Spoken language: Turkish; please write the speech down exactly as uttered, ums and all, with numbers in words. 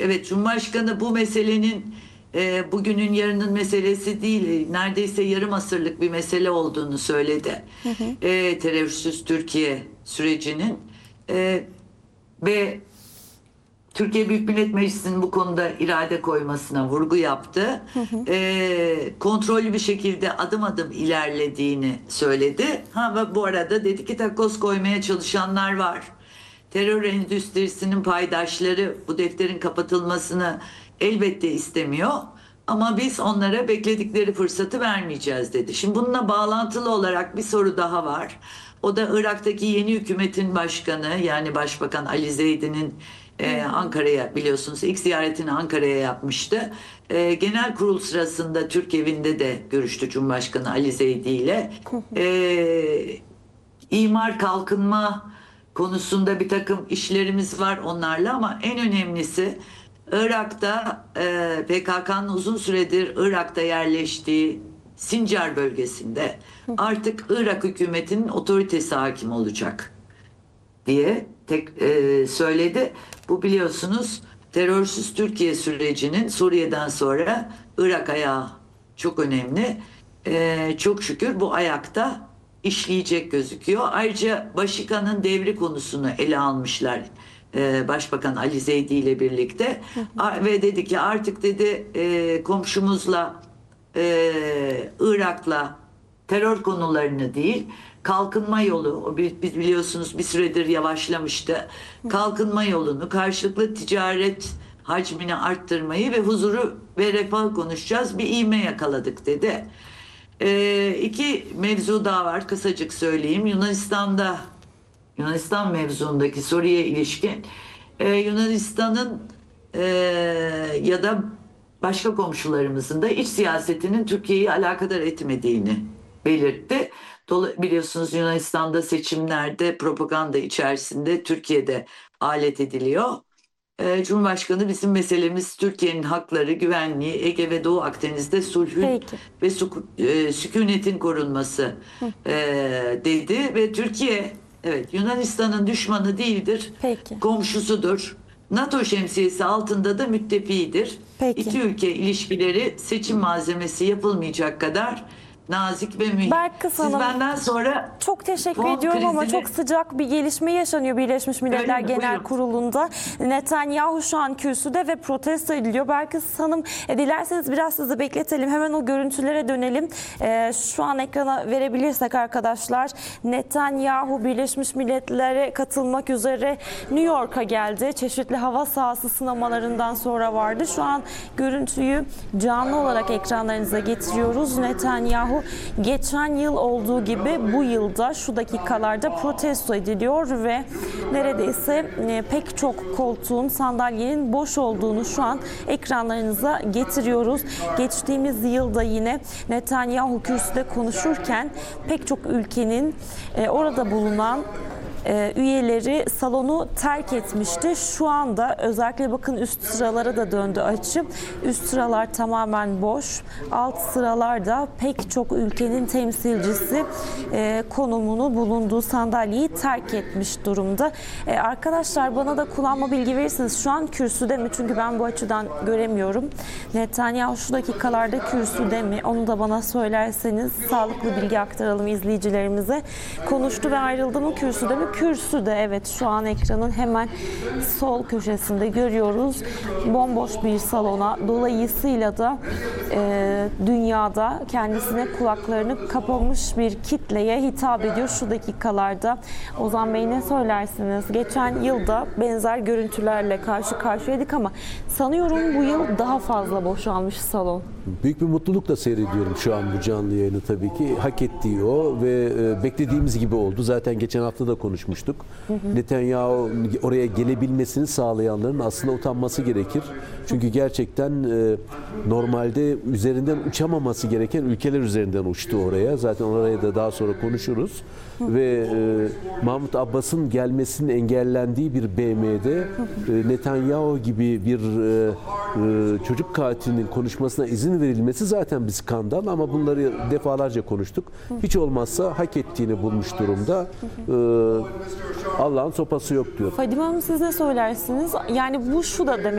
evet, Cumhurbaşkanı bu meselenin e, bugünün yarının meselesi değil, neredeyse yarım asırlık bir mesele olduğunu söyledi. Hı hı. E, terörsüz Türkiye sürecinin e, ve Türkiye Büyük Millet Meclisi'nin bu konuda irade koymasına vurgu yaptı. Hı hı. E, kontrollü bir şekilde adım adım ilerlediğini söyledi. Ha, ve bu arada dedi ki takoz koymaya çalışanlar var. Terör endüstrisinin paydaşları bu defterin kapatılmasını elbette istemiyor. Ama biz onlara bekledikleri fırsatı vermeyeceğiz dedi. Şimdi bununla bağlantılı olarak bir soru daha var. O da Irak'taki yeni hükümetin başkanı, yani Başbakan Ali Zeydi'nin e, Ankara'ya, biliyorsunuz ilk ziyaretini Ankara'ya yapmıştı. E, genel kurul sırasında Türk evinde de görüştü Cumhurbaşkanı Ali Zeydi ile. E, imar kalkınma konusunda bir takım işlerimiz var onlarla, ama en önemlisi Irak'ta e, P K K'nın uzun süredir Irak'ta yerleştiği Sincar bölgesinde artık Irak hükümetinin otoritesi hakim olacak diye tek e, söyledi. Bu, biliyorsunuz, terörsüz Türkiye sürecinin Suriye'den sonra Irak ayağı çok önemli. E, çok şükür bu ayakta işleyecek gözüküyor. Ayrıca Başika'nın devri konusunu ele almışlar. E, Başbakan Ali Zeydi ile birlikte. A, ve dedi ki artık, dedi, e, komşumuzla e, Irak'la terör konularını değil, kalkınma yolu, biz biliyorsunuz bir süredir yavaşlamıştı. Kalkınma yolunu, karşılıklı ticaret hacmini arttırmayı ve huzuru ve refahı konuşacağız. Bir ivme yakaladık dedi. Ee, iki mevzu daha var, kısacık söyleyeyim. Yunanistan'da, Yunanistan mevzuundaki soruya ilişkin e, Yunanistan'ın e, ya da başka komşularımızın da iç siyasetinin Türkiye'yi alakadar etmediğini belirtti. Biliyorsunuz Yunanistan'da seçimlerde propaganda içerisinde Türkiye'de alet ediliyor. Ee, Cumhurbaşkanı bizim meselemiz Türkiye'nin hakları, güvenliği, Ege ve Doğu Akdeniz'de sulhün Peki. ve sük- e, sükunetin korunması e, dedi ve Türkiye, evet, Yunanistan'ın düşmanı değildir, Peki. komşusudur. NATO şemsiyesi altında da müttefiğidir. Peki. İki ülke ilişkileri seçim malzemesi yapılmayacak kadar nazik ve mühim. Belkıs Siz Hanım, benden sonra çok teşekkür fon ediyorum ama krizini- çok sıcak bir gelişme yaşanıyor Birleşmiş Milletler Öyle mi? Genel Buyurun. Kurulu'nda. Netanyahu şu an kürsüde ve protesto ediliyor. Belkıs Hanım, e, dilerseniz biraz sizi bekletelim. Hemen o görüntülere dönelim. E, şu an ekrana verebilirsek arkadaşlar. Netanyahu Birleşmiş Milletler'e katılmak üzere New York'a geldi. Çeşitli hava sahası sınamalarından sonra vardı. Şu an görüntüyü canlı olarak ekranlarınıza getiriyoruz. Netanyahu geçen yıl olduğu gibi bu yılda şu dakikalarda protesto ediliyor ve neredeyse e, pek çok koltuğun, sandalyenin boş olduğunu şu an ekranlarınıza getiriyoruz. Geçtiğimiz yılda yine Netanyahu kürsüde konuşurken pek çok ülkenin e, orada bulunan e, üyeleri salonu terk etmişti. Şu anda özellikle bakın üst sıralara da döndü açı. Üst sıralar tamamen boş. Alt sıralarda pek çok ülkenin temsilcisi e, konumunu bulunduğu sandalyeyi terk etmiş durumda. E, arkadaşlar, bana da kullanma bilgi verirsiniz. Şu an kürsüde mi? Çünkü ben bu açıdan göremiyorum. Netanyahu şu dakikalarda kürsüde mi? Onu da bana söylerseniz sağlıklı bilgi aktaralım izleyicilerimize. Konuştu ve ayrıldı mı? Kürsüde mi? Kürsüde, evet, şu an ekranın hemen sol köşesinde görüyoruz. Bomboş bir salona, dolayısıyla da e, dünyada kendisine kulaklarını kapamış bir kitleye hitap ediyor şu dakikalarda. Ozan Bey, ne söylersiniz? Geçen yılda benzer görüntülerle karşı karşıyaydık ama sanıyorum bu yıl daha fazla boşalmış salon. Büyük bir mutlulukla seyrediyorum şu an bu canlı yayını tabii ki. Hak ettiği o ve e, beklediğimiz gibi oldu. Zaten geçen hafta da konuşmuştuk. Hı hı. Netanyahu oraya gelebilmesini sağlayanların aslında utanması gerekir. Çünkü gerçekten e, normalde üzerinden uçamaması gereken ülkeler üzerinden uçtu oraya. Zaten oraya da daha sonra konuşuruz. Hı. Ve e, Mahmut Abbas'ın gelmesinin engellendiği bir B M'de e, Netanyahu gibi bir e, e, çocuk katilinin konuşmasına izin verilmesi zaten bir skandal, ama bunları defalarca konuştuk. Hiç olmazsa hak ettiğini bulmuş durumda. Ee, Allah'ın sopası yok diyor. Fadime Hanım, siz ne söylersiniz? Yani bu şu da demek